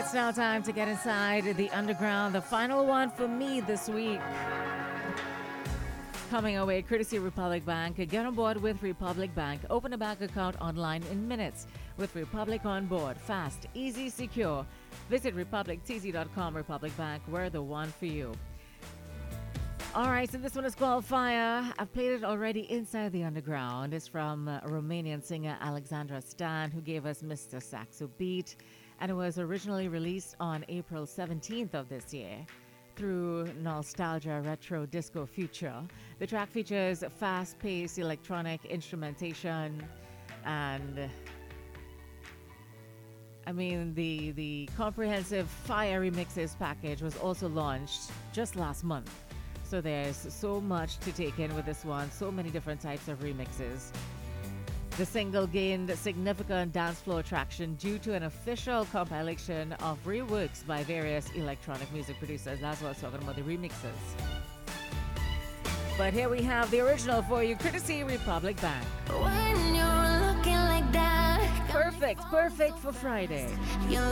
It's now time to get inside the underground, the final one for me this week. Coming away, courtesy Republic Bank. Get on board with Republic Bank. Open a bank account online in minutes with Republic on board. Fast, easy, secure. Visit republictz.com. Republic Bank, we're the one for you. All right, so this one is called Fire. I've played it already inside the underground. It's from Romanian singer Alexandra Stan, who gave us Mr. Saxo Beat, and it was originally released on April 17th of this year through Nostalgia Retro Disco Future. The track features fast-paced electronic instrumentation, and I mean the comprehensive Fire Remixes package was also launched just last month. So there's so much to take in with this one, so many different types of remixes. The single gained significant dance floor traction due to an official compilation of reworks by various electronic music producers. That's what I was talking about, the remixes. But here we have the original for you, courtesy Republic Bank. When you're looking like that, Perfect for Friday. you're